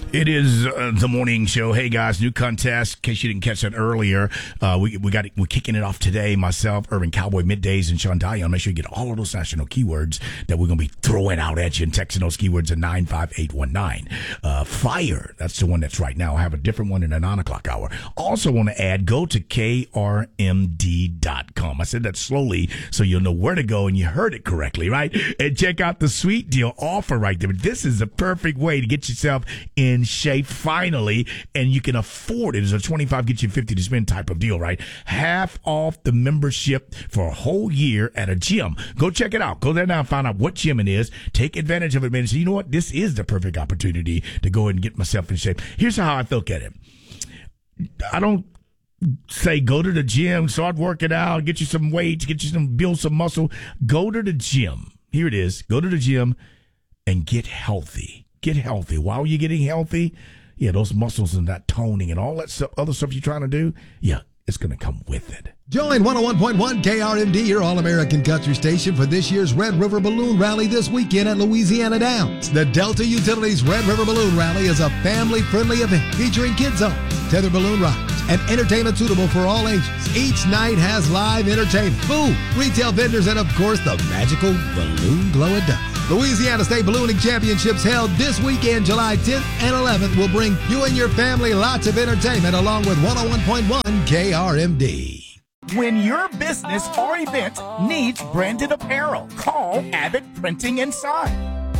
It is the morning show. Hey guys, new contest. In case you didn't catch that earlier, we're kicking it off today. Myself, Urban Cowboy Middays, and Sean Dion. Make sure you get all of those national keywords that we're gonna be throwing out at you and texting those keywords at 95819. Fire. That's the one that's right now. I have a different one in the 9 o'clock hour. Also want to add, go to krmd.com. I said that slowly so you'll know where to go, and you heard it correctly, right? And check out the sweet deal offer right there. This is the perfect way to get yourself in shape finally, and you can afford it. It's a 25 get you 50 to spend type of deal, right? Half off the membership for a whole year at a gym. Go check it out. Go there now and find out what gym it is. Take advantage of it, man. So you know what? This is the perfect opportunity to go ahead and get myself in shape. Here's how I look at it. I don't say go to the gym, start working out, get you some weights, build some muscle. Go to the gym. Here it is. Go to the gym and get healthy. Get healthy. Why are you getting healthy? Yeah, those muscles and that toning and all that other stuff you're trying to do, yeah, it's going to come with it. Join 101.1 KRMD, your all-American country station, for this year's Red River Balloon Rally this weekend at Louisiana Downs. The Delta Utilities Red River Balloon Rally is a family-friendly event featuring kids zones, tethered balloon rides, and entertainment suitable for all ages. Each night has live entertainment, food, retail vendors, and of course the magical balloon glow-a-duck. Louisiana State Ballooning Championships held this weekend, July 10th and 11th, will bring you and your family lots of entertainment along with 101.1 KRMD. When your business or event needs branded apparel, call Abbott Printing and Sign.